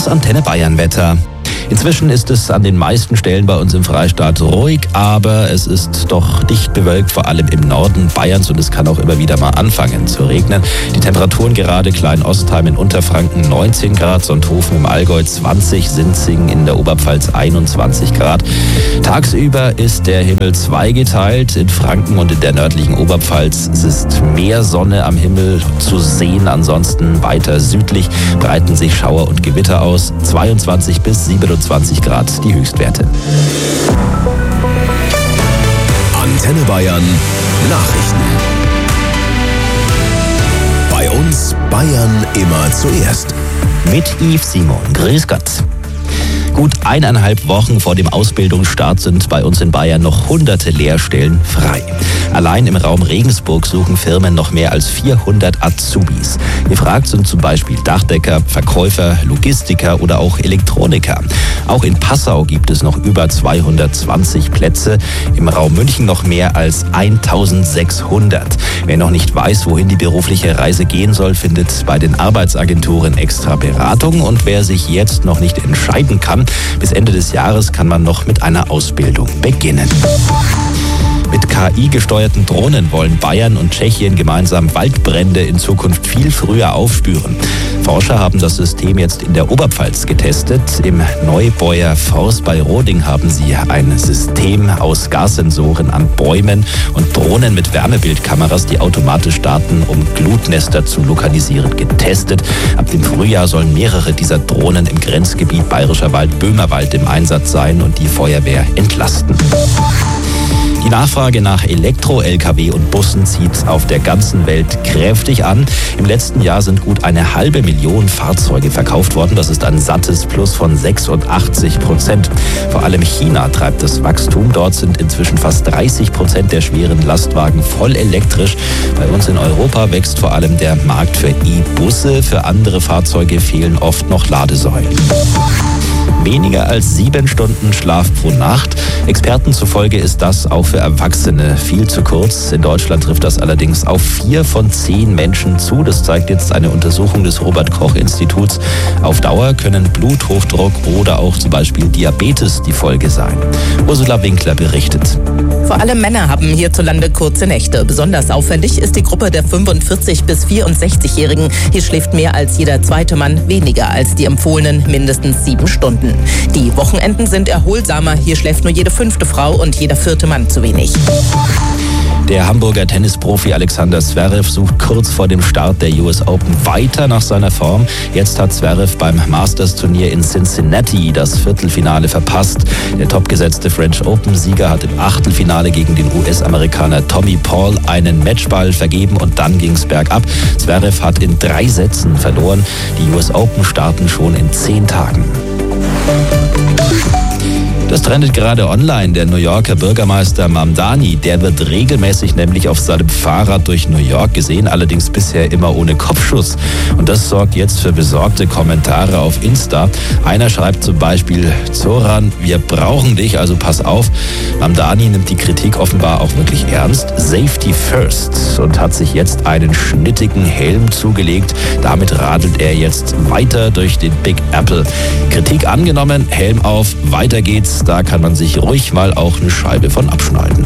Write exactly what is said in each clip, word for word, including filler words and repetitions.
Das Antenne Bayern Wetter. Inzwischen ist es an den meisten Stellen bei uns im Freistaat ruhig, aber es ist doch dicht bewölkt, vor allem im Norden Bayerns, und es kann auch immer wieder mal anfangen zu regnen. Die Temperaturen gerade Klein-Ostheim in Unterfranken neunzehn Grad, Sonthofen im Allgäu zwanzig, Sinzing in der Oberpfalz einundzwanzig Grad. Tagsüber ist der Himmel zweigeteilt. In Franken und in der nördlichen Oberpfalz ist mehr Sonne am Himmel zu sehen. Ansonsten weiter südlich breiten sich Schauer und Gewitter aus. zweiundzwanzig bis siebenundzwanzig Grad die Höchstwerte. Antenne Bayern Nachrichten. Bei uns Bayern immer zuerst. Mit Yves Simon. Grüß Gott. Gut eineinhalb Wochen vor dem Ausbildungsstart sind bei uns in Bayern noch hunderte Lehrstellen frei. Allein im Raum Regensburg suchen Firmen noch mehr als vierhundert Azubis. Gefragt sind zum Beispiel Dachdecker, Verkäufer, Logistiker oder auch Elektroniker. Auch in Passau gibt es noch über zweihundertzwanzig Plätze, im Raum München noch mehr als eintausendsechshundert. Wer noch nicht weiß, wohin die berufliche Reise gehen soll, findet bei den Arbeitsagenturen extra Beratung. Und wer sich jetzt noch nicht entscheiden kann, bis Ende des Jahres kann man noch mit einer Ausbildung beginnen. Mit K I-gesteuerten Drohnen wollen Bayern und Tschechien gemeinsam Waldbrände in Zukunft viel früher aufspüren. Forscher haben das System jetzt in der Oberpfalz getestet. Im Neubäuer Forst bei Roding haben sie ein System aus Gassensoren an Bäumen und Drohnen mit Wärmebildkameras, die automatisch starten, um Glutnester zu lokalisieren, getestet. Ab dem Frühjahr sollen mehrere dieser Drohnen im Grenzgebiet Bayerischer Wald-Böhmerwald im Einsatz sein und die Feuerwehr entlasten. Die Nachfrage nach Elektro-L K W und Bussen zieht auf der ganzen Welt kräftig an. Im letzten Jahr sind gut eine halbe Million Fahrzeuge verkauft worden. Das ist ein sattes Plus von sechsundachtzig Prozent. Vor allem China treibt das Wachstum. Dort sind inzwischen fast dreißig Prozent der schweren Lastwagen voll elektrisch. Bei uns in Europa wächst vor allem der Markt für E-Busse. Für andere Fahrzeuge fehlen oft noch Ladesäulen. Weniger als sieben Stunden Schlaf pro Nacht. Experten zufolge ist das auch für Erwachsene viel zu kurz. In Deutschland trifft das allerdings auf vier von zehn Menschen zu. Das zeigt jetzt eine Untersuchung des Robert-Koch-Instituts. Auf Dauer können Bluthochdruck oder auch zum Beispiel Diabetes die Folge sein. Ursula Winkler berichtet. Vor allem Männer haben hierzulande kurze Nächte. Besonders auffällig ist die Gruppe der fünfundvierzig- bis vierundsechzigjährigen. Hier schläft mehr als jeder zweite Mann weniger als die empfohlenen mindestens sieben Stunden. Die Wochenenden sind erholsamer. Hier schläft nur jede fünfte Frau und jeder vierte Mann zu wenig. Der Hamburger Tennisprofi Alexander Zverev sucht kurz vor dem Start der U S Open weiter nach seiner Form. Jetzt hat Zverev beim Masters-Turnier in Cincinnati das Viertelfinale verpasst. Der topgesetzte French Open-Sieger hat im Achtelfinale gegen den U S-Amerikaner Tommy Paul einen Matchball vergeben und dann ging's bergab. Zverev hat in drei Sätzen verloren. Die U S Open starten schon in zehn Tagen. Das trendet gerade online. Der New Yorker Bürgermeister Mamdani, der wird regelmäßig nämlich auf seinem Fahrrad durch New York gesehen, allerdings bisher immer ohne Kopfschuss. Und das sorgt jetzt für besorgte Kommentare auf Insta. Einer schreibt zum Beispiel: Zoran, wir brauchen dich, also pass auf. Mamdani nimmt die Kritik offenbar auch wirklich ernst. Safety first, und hat sich jetzt einen schnittigen Helm zugelegt. Damit radelt er jetzt weiter durch den Big Apple. Kritik angenommen, Helm auf, weiter geht's. Da kann man sich ruhig mal auch eine Scheibe von abschneiden.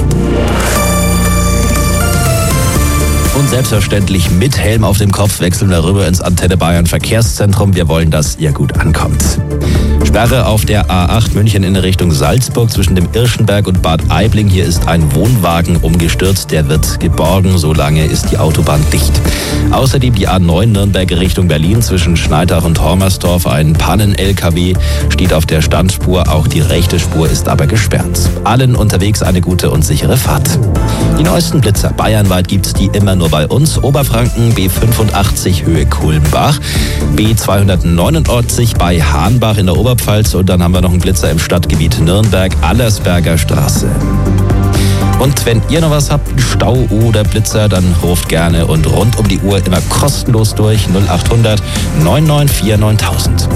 Und selbstverständlich mit Helm auf dem Kopf wechseln wir rüber ins Antenne Bayern Verkehrszentrum. Wir wollen, dass ihr gut ankommt. Sperre auf der A acht München in Richtung Salzburg zwischen dem Irschenberg und Bad Aibling. Hier ist ein Wohnwagen umgestürzt. Der wird geborgen. So lange ist die Autobahn dicht. Außerdem die A neun Nürnberg Richtung Berlin zwischen Schneidach und Hormersdorf. Ein Pannen-L K W steht auf der Standspur. Auch die rechte Spur ist aber gesperrt. Allen unterwegs eine gute und sichere Fahrt. Die neuesten Blitzer bayernweit gibt's die immer nur bei uns. Oberfranken B fünfundachtzig Höhe Kulmbach, B zweihundertneunundachtzig bei Hahnbach in der Oberpfalz, und dann haben wir noch einen Blitzer im Stadtgebiet Nürnberg, Allersberger Straße. Und wenn ihr noch was habt, Stau oder Blitzer, dann ruft gerne und rund um die Uhr immer kostenlos durch null acht hundert neun neun vier neuntausend.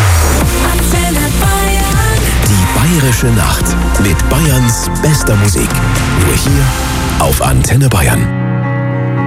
Die Bayerische Nacht mit Bayerns bester Musik. Nur hier auf Antenne Bayern.